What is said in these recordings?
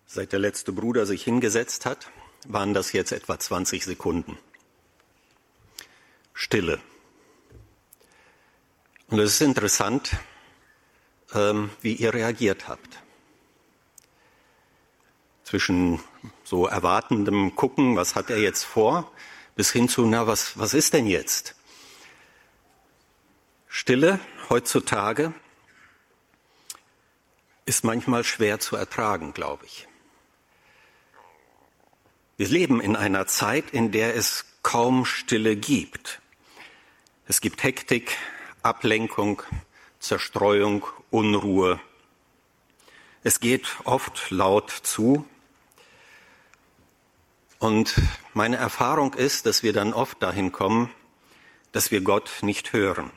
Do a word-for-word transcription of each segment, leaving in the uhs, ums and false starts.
Seit der letzte Bruder sich hingesetzt hat, waren das jetzt etwa zwanzig Sekunden. Stille. Und es ist interessant, ähm, wie ihr reagiert habt. Zwischen so erwartendem Gucken, was hat er jetzt vor, bis hin zu, na, was, was ist denn jetzt? Stille heutzutage ist manchmal schwer zu ertragen, glaube ich. Wir leben in einer Zeit, in der es kaum Stille gibt. Es gibt Hektik, Ablenkung, Zerstreuung, Unruhe. Es geht oft laut zu. Und meine Erfahrung ist, dass wir dann oft dahin kommen, dass wir Gott nicht hören.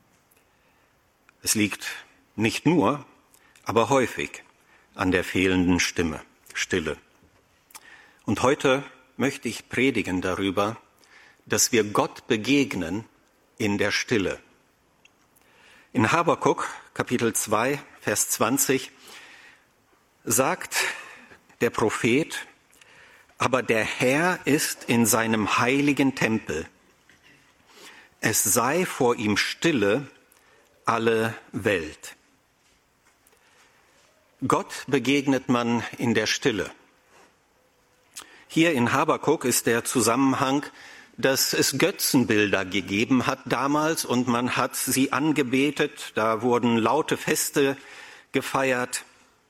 Es liegt nicht nur, aber häufig an der fehlenden Stimme, Stille. Und heute möchte ich predigen darüber, dass wir Gott begegnen in der Stille. In Habakuk, Kapitel zwei, Vers zwanzig, sagt der Prophet: Aber der Herr ist in seinem heiligen Tempel. Es sei vor ihm Stille alle Welt. Gott begegnet man in der Stille. Hier in Habakuk ist der Zusammenhang, dass es Götzenbilder gegeben hat damals und man hat sie angebetet. Da wurden laute Feste gefeiert.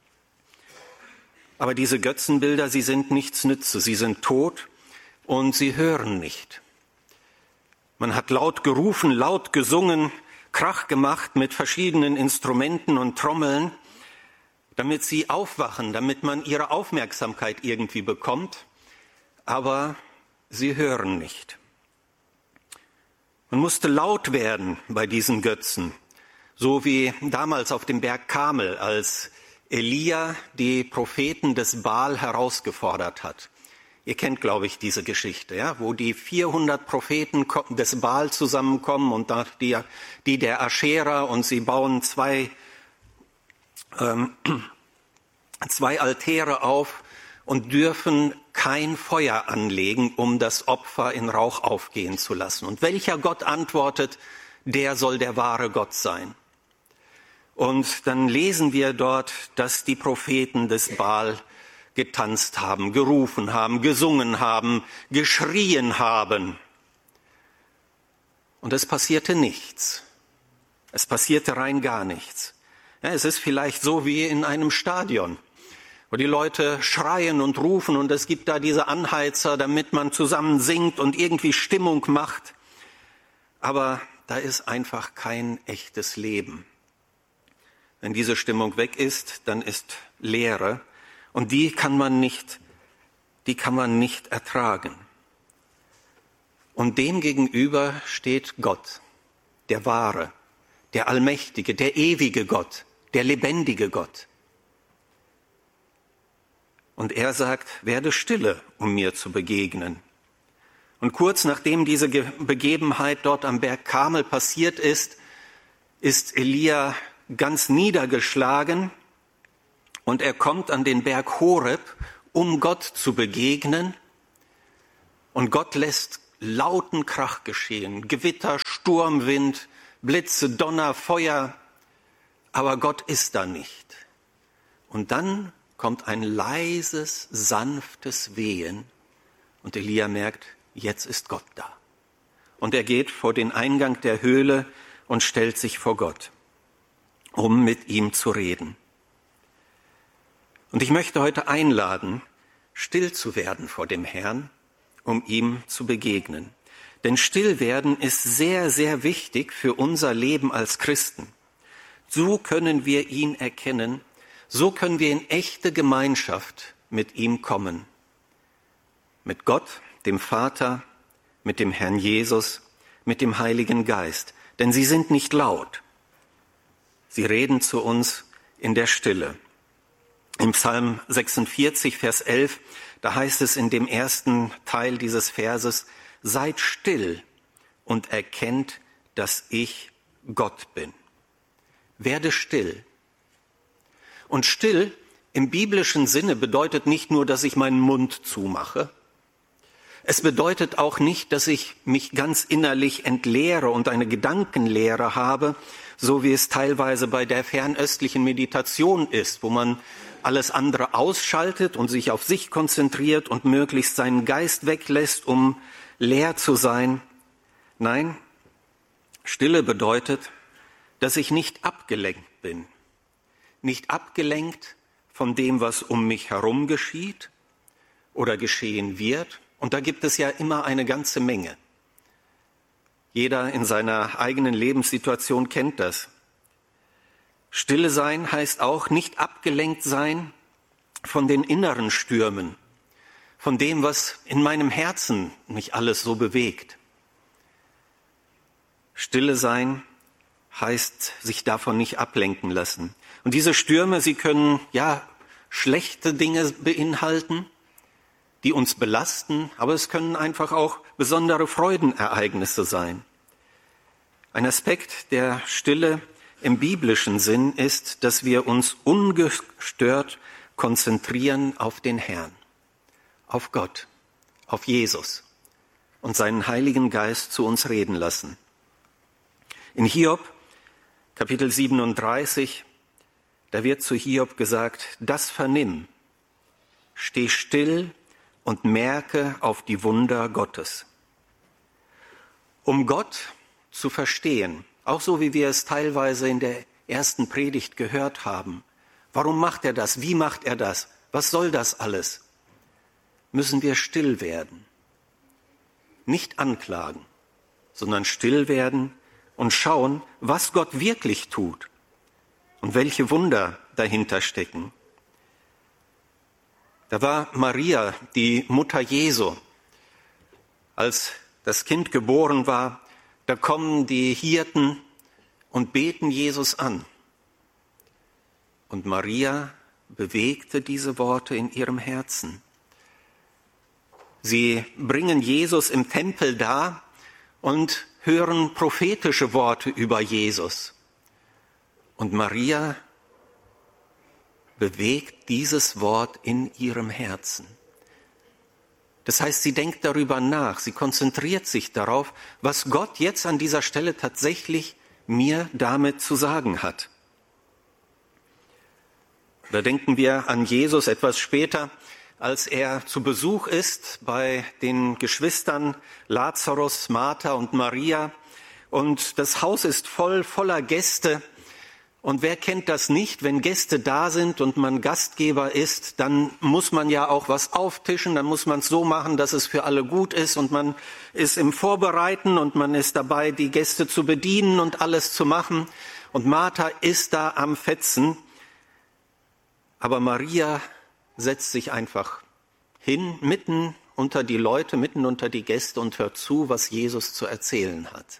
Aber diese Götzenbilder, sie sind nichts nütze, sie sind tot und sie hören nicht. Man hat laut gerufen, laut gesungen, Krach gemacht mit verschiedenen Instrumenten und Trommeln, damit sie aufwachen, damit man ihre Aufmerksamkeit irgendwie bekommt, aber sie hören nicht. Man musste laut werden bei diesen Götzen, so wie damals auf dem Berg Karmel, als Elia die Propheten des Baal herausgefordert hat. Ihr kennt, glaube ich, diese Geschichte, ja, wo die vierhundert Propheten des Baal zusammenkommen und die, die der Aschera, und sie bauen zwei, ähm, zwei Altäre auf und dürfen kein Feuer anlegen, um das Opfer in Rauch aufgehen zu lassen. Und welcher Gott antwortet, der soll der wahre Gott sein. Und dann lesen wir dort, dass die Propheten des Baal getanzt haben, gerufen haben, gesungen haben, geschrien haben. Und es passierte nichts. Es passierte rein gar nichts. Ja, es ist vielleicht so wie in einem Stadion, wo die Leute schreien und rufen und es gibt da diese Anheizer, damit man zusammen singt und irgendwie Stimmung macht. Aber da ist einfach kein echtes Leben. Wenn diese Stimmung weg ist, dann ist Leere und die kann man nicht, die kann man nicht ertragen. Und dem gegenüber steht Gott, der wahre, der allmächtige, der ewige Gott, der lebendige Gott. Und er sagt, werde stille, um mir zu begegnen. Und kurz nachdem diese Begebenheit dort am Berg Karmel passiert ist, ist Elia ganz niedergeschlagen und er kommt an den Berg Horeb, um Gott zu begegnen. Und Gott lässt lauten Krach geschehen, Gewitter, Sturmwind, Blitze, Donner, Feuer, aber Gott ist da nicht. Und dann kommt ein leises, sanftes Wehen und Elia merkt, jetzt ist Gott da. Und er geht vor den Eingang der Höhle und stellt sich vor Gott, um mit ihm zu reden. Und ich möchte heute einladen, still zu werden vor dem Herrn, um ihm zu begegnen. Denn Stillwerden ist sehr, sehr wichtig für unser Leben als Christen. So können wir ihn erkennen, so können wir in echte Gemeinschaft mit ihm kommen. Mit Gott, dem Vater, mit dem Herrn Jesus, mit dem Heiligen Geist. Denn sie sind nicht laut. Sie reden zu uns in der Stille. Im Psalm sechsundvierzig, Vers elf, da heißt es in dem ersten Teil dieses Verses, seid still und erkennt, dass ich Gott bin. Werde still. Und still im biblischen Sinne bedeutet nicht nur, dass ich meinen Mund zumache. Es bedeutet auch nicht, dass ich mich ganz innerlich entleere und eine Gedankenleere habe, so wie es teilweise bei der fernöstlichen Meditation ist, wo man alles andere ausschaltet und sich auf sich konzentriert und möglichst seinen Geist weglässt, um leer zu sein. Nein, Stille bedeutet, dass ich nicht abgelenkt bin. Nicht abgelenkt von dem, was um mich herum geschieht oder geschehen wird. Und da gibt es ja immer eine ganze Menge. Jeder in seiner eigenen Lebenssituation kennt das. Stille sein heißt auch nicht abgelenkt sein von den inneren Stürmen, von dem, was in meinem Herzen mich alles so bewegt. Stille sein heißt sich davon nicht ablenken lassen. Und diese Stürme, sie können ja schlechte Dinge beinhalten, die uns belasten, aber es können einfach auch besondere Freudenereignisse sein. Ein Aspekt der Stille im biblischen Sinn ist, dass wir uns ungestört konzentrieren auf den Herrn, auf Gott, auf Jesus und seinen Heiligen Geist zu uns reden lassen. In Hiob, Kapitel siebenunddreißig, da wird zu Hiob gesagt, das vernimm, steh still und merke auf die Wunder Gottes. Um Gott zu verstehen, auch so wie wir es teilweise in der ersten Predigt gehört haben, warum macht er das, wie macht er das, was soll das alles, müssen wir still werden. Nicht anklagen, sondern still werden und schauen, was Gott wirklich tut und welche Wunder dahinter stecken. Da war Maria, die Mutter Jesu. Als das Kind geboren war, da kommen die Hirten und beten Jesus an. Und Maria bewegte diese Worte in ihrem Herzen. Sie bringen Jesus im Tempel dar und hören prophetische Worte über Jesus. Und Maria bewegt dieses Wort in ihrem Herzen. Das heißt, sie denkt darüber nach, sie konzentriert sich darauf, was Gott jetzt an dieser Stelle tatsächlich mir damit zu sagen hat. Da denken wir an Jesus etwas später, als er zu Besuch ist bei den Geschwistern Lazarus, Martha und Maria. Und das Haus ist voll, voller Gäste. Und wer kennt das nicht, wenn Gäste da sind und man Gastgeber ist, dann muss man ja auch was auftischen, dann muss man es so machen, dass es für alle gut ist und man ist im Vorbereiten und man ist dabei, die Gäste zu bedienen und alles zu machen. Und Martha ist da am Fetzen, aber Maria setzt sich einfach hin, mitten unter die Leute, mitten unter die Gäste und hört zu, was Jesus zu erzählen hat.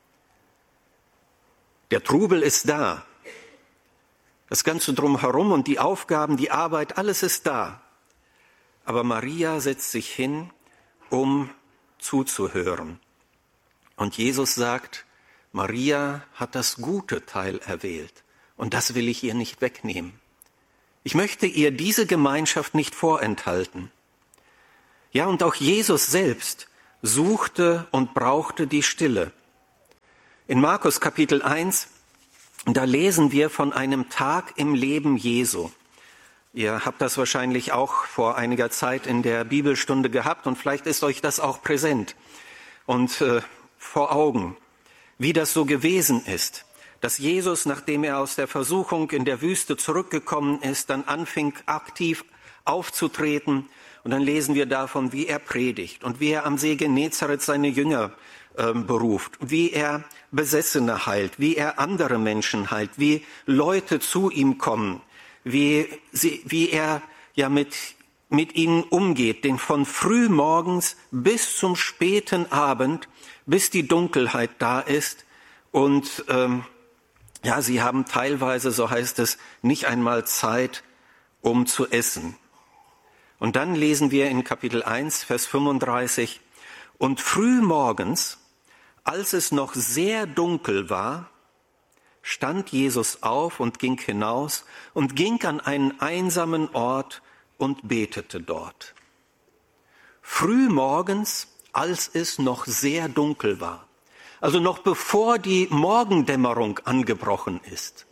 Der Trubel ist da. Das Ganze drumherum und die Aufgaben, die Arbeit, alles ist da. Aber Maria setzt sich hin, um zuzuhören. Und Jesus sagt, Maria hat das gute Teil erwählt. Und das will ich ihr nicht wegnehmen. Ich möchte ihr diese Gemeinschaft nicht vorenthalten. Ja, und auch Jesus selbst suchte und brauchte die Stille. In Markus Kapitel eins, da lesen wir von einem Tag im Leben Jesu. Ihr habt das wahrscheinlich auch vor einiger Zeit in der Bibelstunde gehabt und vielleicht ist euch das auch präsent und äh, vor Augen, wie das so gewesen ist, dass Jesus, nachdem er aus der Versuchung in der Wüste zurückgekommen ist, dann anfing aktiv aufzutreten und dann lesen wir davon, wie er predigt und wie er am See Genezareth seine Jünger beruft, wie er Besessene heilt, wie er andere Menschen heilt, wie Leute zu ihm kommen, wie, sie, wie er ja mit, mit ihnen umgeht, denn von frühmorgens bis zum späten Abend, bis die Dunkelheit da ist und ähm, ja, sie haben teilweise, so heißt es, nicht einmal Zeit, um zu essen. Und dann lesen wir in Kapitel eins, Vers fünfunddreißig, und frühmorgens, als es noch sehr dunkel war, stand Jesus auf und ging hinaus und ging an einen einsamen Ort und betete dort. Früh morgens, als es noch sehr dunkel war, also noch bevor die Morgendämmerung angebrochen ist,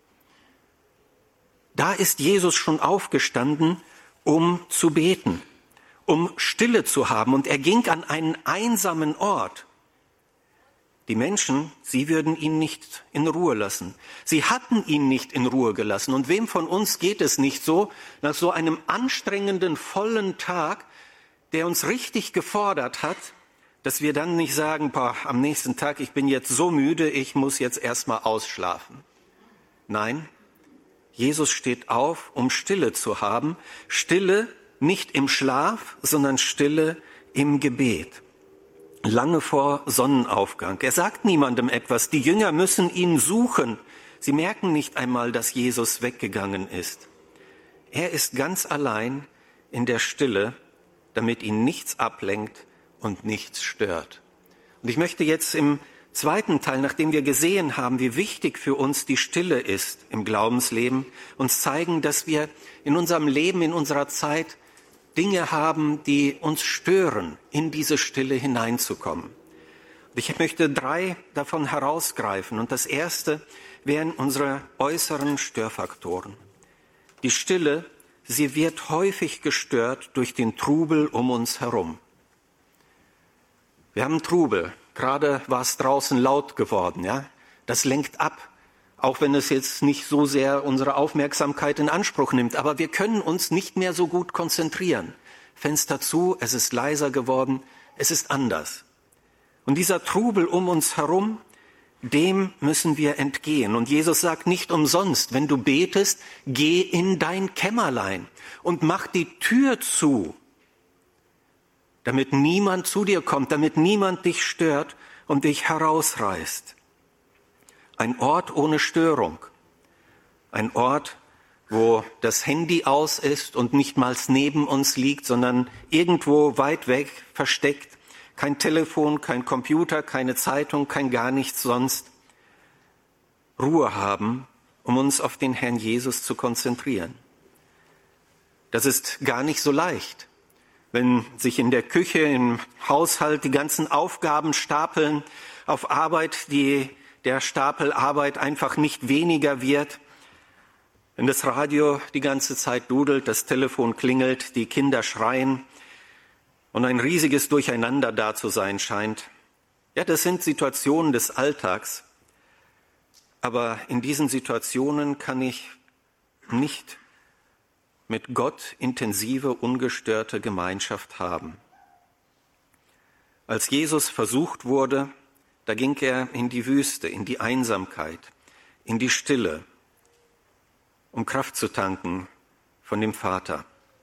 da ist Jesus schon aufgestanden, um zu beten, um Stille zu haben. Und er ging an einen einsamen Ort. Die Menschen, sie würden ihn nicht in Ruhe lassen. Sie hatten ihn nicht in Ruhe gelassen. Und wem von uns geht es nicht so, nach so einem anstrengenden, vollen Tag, der uns richtig gefordert hat, dass wir dann nicht sagen, boah, am nächsten Tag, ich bin jetzt so müde, ich muss jetzt erstmal ausschlafen. Nein, Jesus steht auf, um Stille zu haben. Stille nicht im Schlaf, sondern Stille im Gebet. Lange vor Sonnenaufgang. Er sagt niemandem etwas. Die Jünger müssen ihn suchen. Sie merken nicht einmal, dass Jesus weggegangen ist. Er ist ganz allein in der Stille, damit ihn nichts ablenkt und nichts stört. Und ich möchte jetzt im zweiten Teil, nachdem wir gesehen haben, wie wichtig für uns die Stille ist im Glaubensleben, uns zeigen, dass wir in unserem Leben, in unserer Zeit Dinge haben, die uns stören, in diese Stille hineinzukommen. Und ich möchte drei davon herausgreifen. Und das erste wären unsere äußeren Störfaktoren. Die Stille, sie wird häufig gestört durch den Trubel um uns herum. Wir haben Trubel. Gerade war es draußen laut geworden, ja. Das lenkt ab, auch wenn es jetzt nicht so sehr unsere Aufmerksamkeit in Anspruch nimmt. Aber wir können uns nicht mehr so gut konzentrieren. Fenster zu, es ist leiser geworden, es ist anders. Und dieser Trubel um uns herum, dem müssen wir entgehen. Und Jesus sagt nicht umsonst, wenn du betest, geh in dein Kämmerlein und mach die Tür zu, damit niemand zu dir kommt, damit niemand dich stört und dich herausreißt. Ein Ort ohne Störung. Ein Ort, wo das Handy aus ist und nicht mal neben uns liegt, sondern irgendwo weit weg, versteckt. Kein Telefon, kein Computer, keine Zeitung, kein gar nichts sonst. Ruhe haben, um uns auf den Herrn Jesus zu konzentrieren. Das ist gar nicht so leicht. Wenn sich in der Küche, im Haushalt die ganzen Aufgaben stapeln, auf Arbeit, die der Stapel Arbeit einfach nicht weniger wird, wenn das Radio die ganze Zeit dudelt, das Telefon klingelt, die Kinder schreien und ein riesiges Durcheinander da zu sein scheint. Ja, das sind Situationen des Alltags, aber in diesen Situationen kann ich nicht mit Gott intensive, ungestörte Gemeinschaft haben. Als Jesus versucht wurde, da ging er in die Wüste, in die Einsamkeit, in die Stille, um Kraft zu tanken von dem Vater.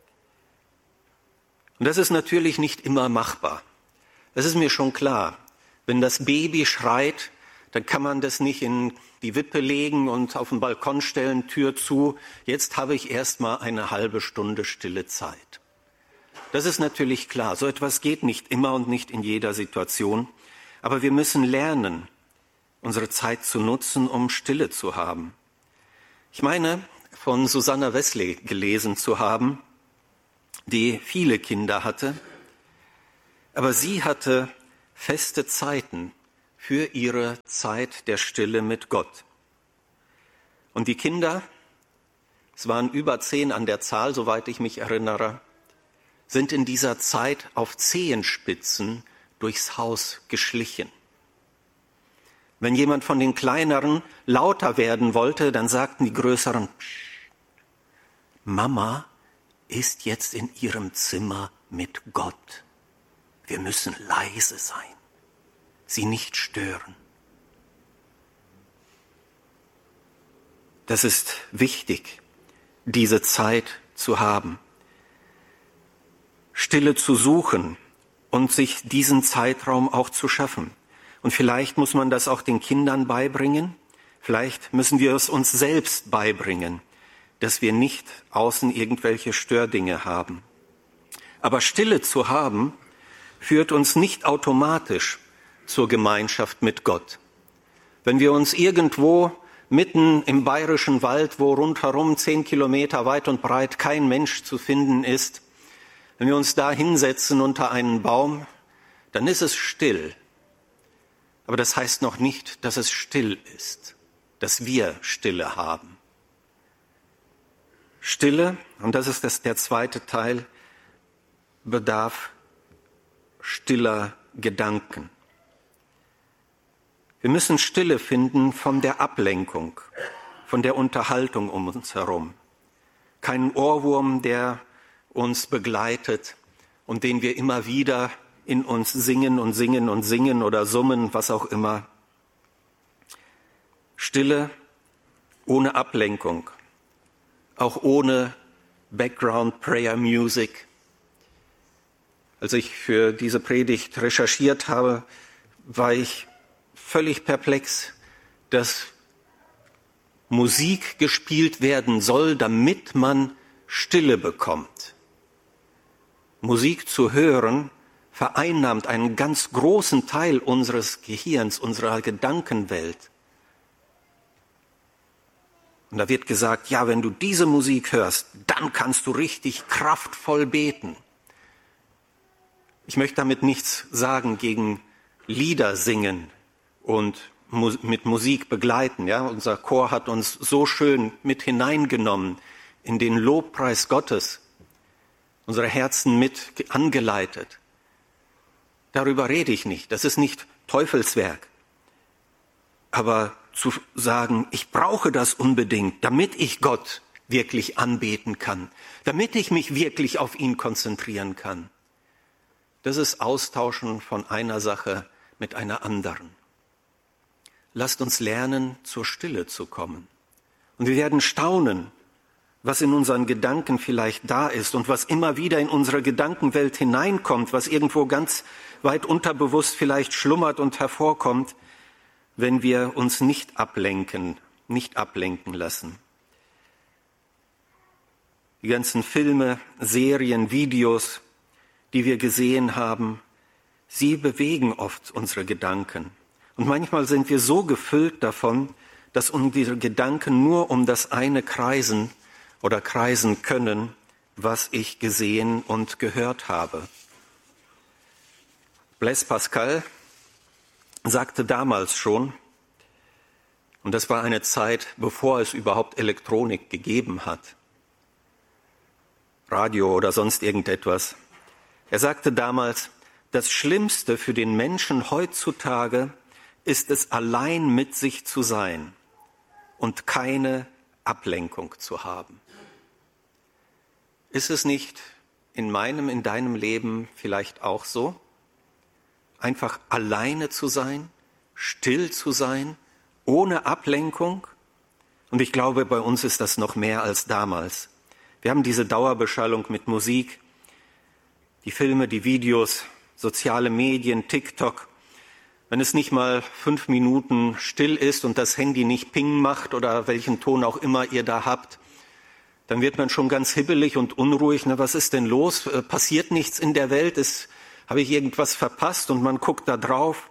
Und das ist natürlich nicht immer machbar. Das ist mir schon klar. Wenn das Baby schreit, dann kann man das nicht in die Wippe legen und auf den Balkon stellen, Tür zu. Jetzt habe ich erst mal eine halbe Stunde stille Zeit. Das ist natürlich klar. So etwas geht nicht immer und nicht in jeder Situation. Aber wir müssen lernen, unsere Zeit zu nutzen, um Stille zu haben. Ich meine, von Susanna Wesley gelesen zu haben, die viele Kinder hatte, aber sie hatte feste Zeiten für ihre Zeit der Stille mit Gott. Und die Kinder, es waren über zehn an der Zahl, soweit ich mich erinnere, sind in dieser Zeit auf Zehenspitzen durchs Haus geschlichen. Wenn jemand von den Kleineren lauter werden wollte, dann sagten die Größeren, Mama ist jetzt in ihrem Zimmer mit Gott. Wir müssen leise sein, sie nicht stören. Das ist wichtig, diese Zeit zu haben, Stille zu suchen und sich diesen Zeitraum auch zu schaffen. Und vielleicht muss man das auch den Kindern beibringen, vielleicht müssen wir es uns selbst beibringen, dass wir nicht außen irgendwelche Stördinge haben. Aber Stille zu haben, führt uns nicht automatisch zur Gemeinschaft mit Gott. Wenn wir uns irgendwo mitten im bayerischen Wald, wo rundherum zehn Kilometer weit und breit kein Mensch zu finden ist, wenn wir uns da hinsetzen unter einen Baum, dann ist es still. Aber das heißt noch nicht, dass es still ist, dass wir Stille haben. Stille, und das ist das, der zweite Teil, bedarf stiller Gedanken. Wir müssen Stille finden von der Ablenkung, von der Unterhaltung um uns herum. Keinen Ohrwurm, der uns begleitet und den wir immer wieder in uns singen und singen und singen oder summen, was auch immer. Stille ohne Ablenkung, auch ohne Background Prayer Music. Als ich für diese Predigt recherchiert habe, war ich völlig perplex, dass Musik gespielt werden soll, damit man Stille bekommt. Musik zu hören vereinnahmt einen ganz großen Teil unseres Gehirns, unserer Gedankenwelt. Und da wird gesagt, ja, wenn du diese Musik hörst, dann kannst du richtig kraftvoll beten. Ich möchte damit nichts sagen gegen Lieder singen und mit Musik begleiten. Ja, unser Chor hat uns so schön mit hineingenommen in den Lobpreis Gottes, unsere Herzen mit angeleitet. Darüber rede ich nicht, das ist nicht Teufelswerk. Aber zu sagen, ich brauche das unbedingt, damit ich Gott wirklich anbeten kann, damit ich mich wirklich auf ihn konzentrieren kann, das ist Austauschen von einer Sache mit einer anderen. Lasst uns lernen, zur Stille zu kommen. Und wir werden staunen, was in unseren Gedanken vielleicht da ist und was immer wieder in unsere Gedankenwelt hineinkommt, was irgendwo ganz weit unterbewusst vielleicht schlummert und hervorkommt, wenn wir uns nicht ablenken, nicht ablenken lassen. Die ganzen Filme, Serien, Videos, die wir gesehen haben, sie bewegen oft unsere Gedanken. Und manchmal sind wir so gefüllt davon, dass unsere Gedanken nur um das eine kreisen oder kreisen können, was ich gesehen und gehört habe. Blaise Pascal sagte damals schon, und das war eine Zeit, bevor es überhaupt Elektronik gegeben hat, Radio oder sonst irgendetwas. Er sagte damals, das Schlimmste für den Menschen heutzutage ist es, allein mit sich zu sein und keine Ablenkung zu haben. Ist es nicht in meinem, in deinem Leben vielleicht auch so? Einfach alleine zu sein, still zu sein, ohne Ablenkung? Und ich glaube, bei uns ist das noch mehr als damals. Wir haben diese Dauerbeschallung mit Musik, die Filme, die Videos, soziale Medien, TikTok. Wenn es nicht mal fünf Minuten still ist und das Handy nicht Ping macht oder welchen Ton auch immer ihr da habt, dann wird man schon ganz hibbelig und unruhig. Na, was ist denn los? Äh, passiert nichts in der Welt? Ist, habe ich irgendwas verpasst? Und man guckt da drauf.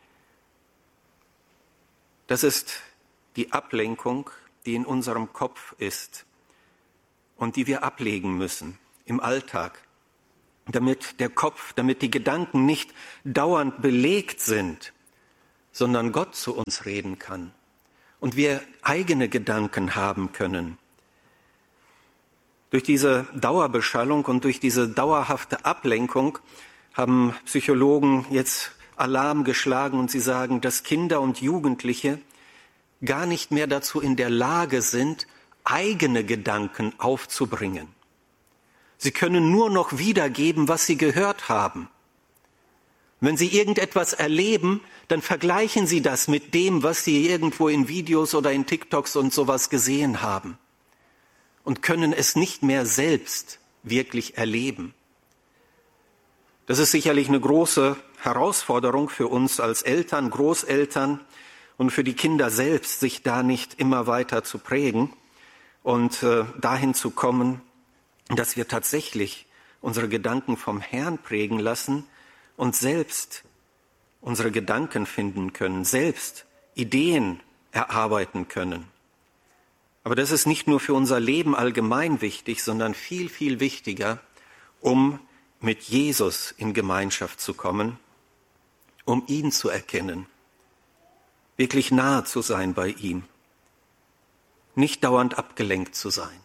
Das ist die Ablenkung, die in unserem Kopf ist und die wir ablegen müssen im Alltag, damit der Kopf, damit die Gedanken nicht dauernd belegt sind, sondern Gott zu uns reden kann und wir eigene Gedanken haben können. Durch diese Dauerbeschallung und durch diese dauerhafte Ablenkung haben Psychologen jetzt Alarm geschlagen und sie sagen, dass Kinder und Jugendliche gar nicht mehr dazu in der Lage sind, eigene Gedanken aufzubringen. Sie können nur noch wiedergeben, was sie gehört haben. Wenn sie irgendetwas erleben, dann vergleichen sie das mit dem, was sie irgendwo in Videos oder in TikToks und sowas gesehen haben und können es nicht mehr selbst wirklich erleben. Das ist sicherlich eine große Herausforderung für uns als Eltern, Großeltern und für die Kinder selbst, sich da nicht immer weiter zu prägen und äh, dahin zu kommen, dass wir tatsächlich unsere Gedanken vom Herrn prägen lassen und selbst unsere Gedanken finden können, selbst Ideen erarbeiten können. Aber das ist nicht nur für unser Leben allgemein wichtig, sondern viel, viel wichtiger, um mit Jesus in Gemeinschaft zu kommen, um ihn zu erkennen, wirklich nahe zu sein bei ihm, nicht dauernd abgelenkt zu sein.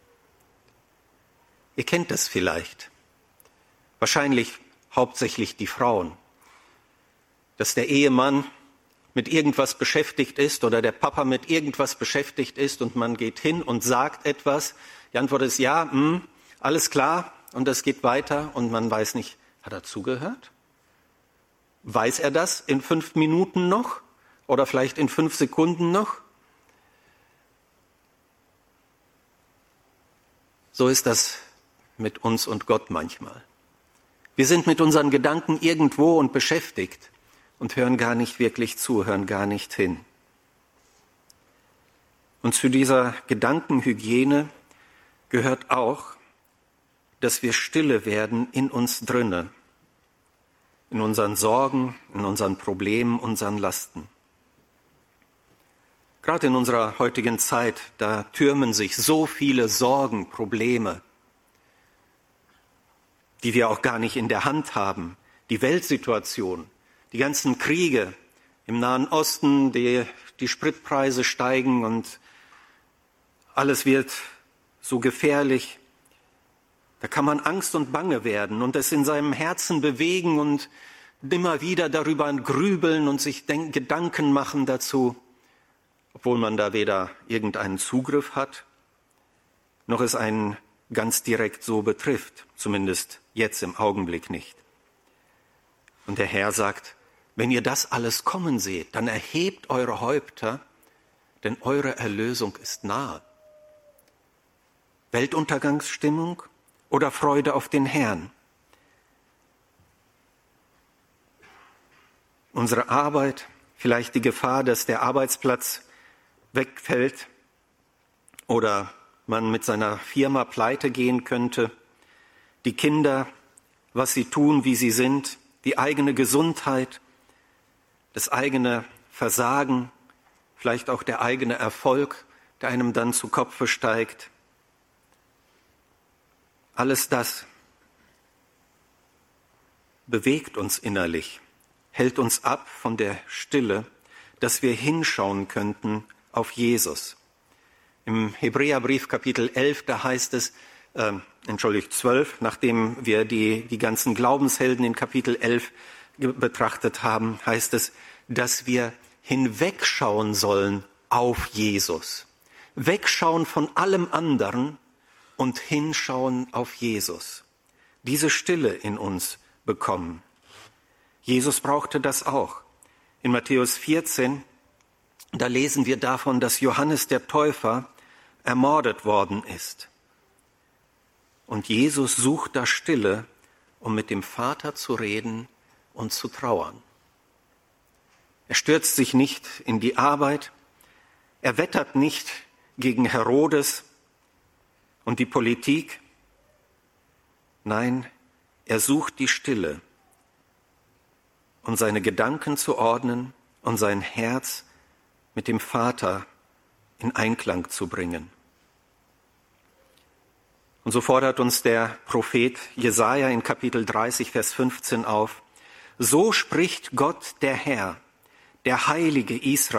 Ihr kennt das vielleicht, wahrscheinlich hauptsächlich die Frauen, dass der Ehemann mit irgendwas beschäftigt ist oder der Papa mit irgendwas beschäftigt ist und man geht hin und sagt etwas. Die Antwort ist ja, mh, alles klar und es geht weiter und man weiß nicht, hat er zugehört? Weiß er das in fünf Minuten noch oder vielleicht in fünf Sekunden noch? So ist das mit uns und Gott manchmal. Wir sind mit unseren Gedanken irgendwo und beschäftigt und hören gar nicht wirklich zu, hören gar nicht hin. Und zu dieser Gedankenhygiene gehört auch, dass wir stille werden in uns drinne, in unseren Sorgen, in unseren Problemen, unseren Lasten. Gerade in unserer heutigen Zeit, da türmen sich so viele Sorgen, Probleme, die wir auch gar nicht in der Hand haben. Die Weltsituation, die ganzen Kriege im Nahen Osten, die, die Spritpreise steigen und alles wird so gefährlich. Da kann man Angst und Bange werden und es in seinem Herzen bewegen und immer wieder darüber grübeln und sich denk- Gedanken machen dazu, obwohl man da weder irgendeinen Zugriff hat, noch es einen ganz direkt so betrifft, zumindest jetzt im Augenblick nicht. Und der Herr sagt, wenn ihr das alles kommen seht, dann erhebt eure Häupter, denn eure Erlösung ist nahe. Weltuntergangsstimmung oder Freude auf den Herrn? Unsere Arbeit, vielleicht die Gefahr, dass der Arbeitsplatz wegfällt oder man mit seiner Firma pleite gehen könnte, die Kinder, was sie tun, wie sie sind, die eigene Gesundheit, das eigene Versagen, vielleicht auch der eigene Erfolg, der einem dann zu Kopfe steigt. Alles das bewegt uns innerlich, hält uns ab von der Stille, dass wir hinschauen könnten auf Jesus. Im Hebräerbrief Kapitel elf, da heißt es, äh, entschuldigt, zwölf, nachdem wir die, die ganzen Glaubenshelden in Kapitel elf betrachtet haben, heißt es, dass wir hinwegschauen sollen auf Jesus. Wegschauen von allem anderen und hinschauen auf Jesus. Diese Stille in uns bekommen. Jesus brauchte das auch. In Matthäus vierzehn, da lesen wir davon, dass Johannes der Täufer ermordet worden ist. Und Jesus sucht da Stille, um mit dem Vater zu reden und zu trauern. Er stürzt sich nicht in die Arbeit, er wettert nicht gegen Herodes und die Politik. Nein, er sucht die Stille, um seine Gedanken zu ordnen und sein Herz mit dem Vater in Einklang zu bringen. Und so fordert uns der Prophet Jesaja in Kapitel dreißig, Vers fünfzehn auf: So spricht Gott, der Herr, der Heilige Israel.